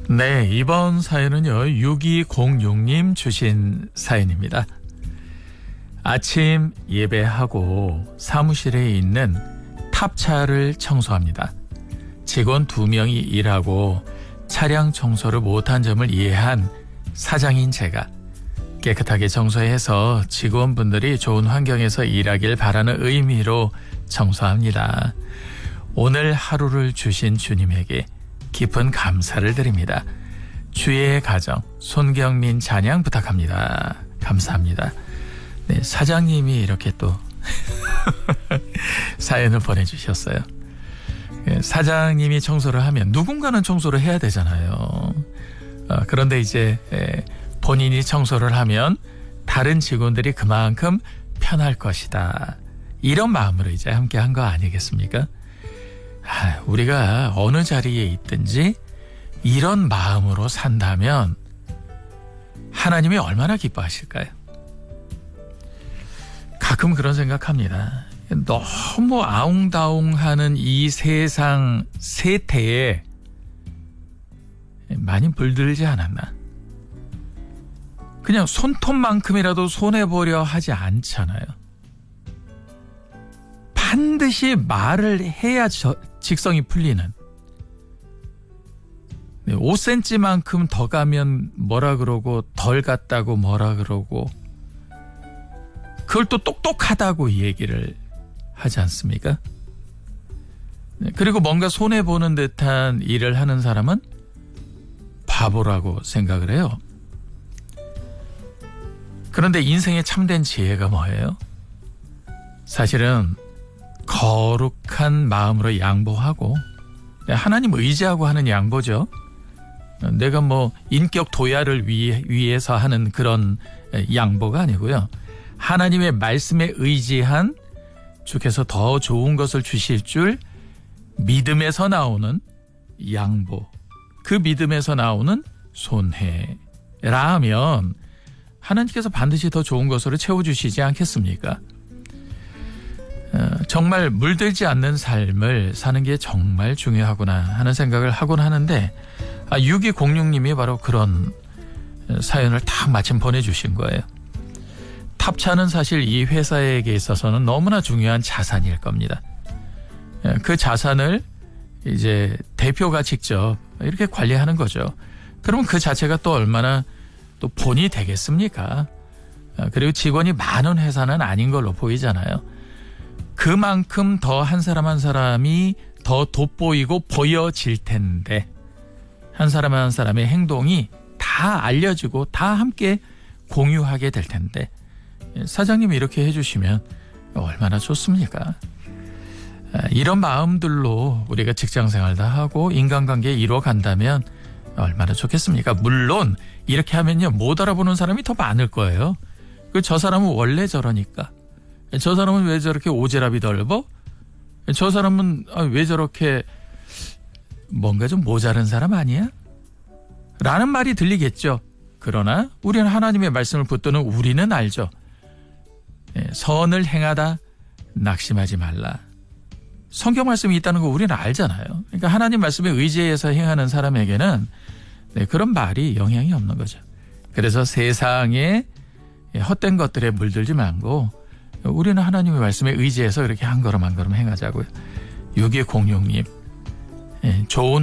네, 이번 사연은요 6206님 주신 사연입니다. 아침 예배하고 사무실에 있는 탑차를 청소합니다. 직원 2명이 일하고 차량 청소를 못한 점을 이해한 사장인 제가 깨끗하게 청소해서 직원분들이 좋은 환경에서 일하길 바라는 의미로 청소합니다. 오늘 하루를 주신 주님에게 깊은 감사를 드립니다. 주의 가정 손경민 찬양 부탁합니다. 감사합니다. 네, 사장님이 이렇게 또 사연을 보내주셨어요. 사장님이 청소를 하면 누군가는 청소를 해야 되잖아요. 그런데 이제 본인이 청소를 하면 다른 직원들이 그만큼 편할 것이다. 이런 마음으로 이제 함께 한 거 아니겠습니까? 우리가 어느 자리에 있든지 이런 마음으로 산다면 하나님이 얼마나 기뻐하실까요? 가끔 그런 생각합니다. 너무 아웅다웅하는 이 세상 세태에 많이 물들지 않았나? 그냥 손톱만큼이라도 손해보려 하지 않잖아요. 반드시 말을 해야 직성이 풀리는. 5cm만큼 더 가면 뭐라 그러고 덜 갔다고 뭐라 그러고 그걸 또 똑똑하다고 얘기를 하지 않습니까? 그리고 뭔가 손해보는 듯한 일을 하는 사람은 바보라고 생각을 해요. 그런데 인생의 참된 지혜가 뭐예요? 사실은 거룩한 마음으로 양보하고 하나님 의지하고 하는 양보죠. 내가 뭐 인격 도야를 위해서 하는 그런 양보가 아니고요. 하나님의 말씀에 의지한 주께서 더 좋은 것을 주실 줄 믿음에서 나오는 양보, 그 믿음에서 나오는 손해라면 하나님께서 반드시 더 좋은 것으로 채워주시지 않겠습니까? 정말 물들지 않는 삶을 사는 게 정말 중요하구나 하는 생각을 하곤 하는데 6206님이 바로 그런 사연을 딱 마침 보내주신 거예요. 탑차는 사실 이 회사에게 있어서는 너무나 중요한 자산일 겁니다. 그 자산을 이제 대표가 직접 이렇게 관리하는 거죠. 그러면 그 자체가 또 얼마나 또 본이 되겠습니까? 그리고 직원이 많은 회사는 아닌 걸로 보이잖아요. 그만큼 더 한 사람 한 사람이 더 돋보이고 보여질 텐데 한 사람 한 사람의 행동이 다 알려지고 다 함께 공유하게 될 텐데 사장님이 이렇게 해주시면 얼마나 좋습니까? 이런 마음들로 우리가 직장생활도 하고 인간관계 이루어간다면 얼마나 좋겠습니까? 물론 이렇게 하면요 못 알아보는 사람이 더 많을 거예요. 저 사람은 원래 저러니까. 저 사람은 왜 저렇게 오지랖이 넓어? 저 사람은 왜 저렇게 뭔가 좀 모자른 사람 아니야? 라는 말이 들리겠죠. 그러나 우리는 하나님의 말씀을 붙드는 우리는 알죠. 선을 행하다 낙심하지 말라. 성경 말씀이 있다는 거 우리는 알잖아요. 그러니까 하나님 말씀에 의지해서 행하는 사람에게는 그런 말이 영향이 없는 거죠. 그래서 세상에 헛된 것들에 물들지 말고 우리는 하나님의 말씀에 의지해서 이렇게 한 걸음 한 걸음 행하자고요. 6206님 좋은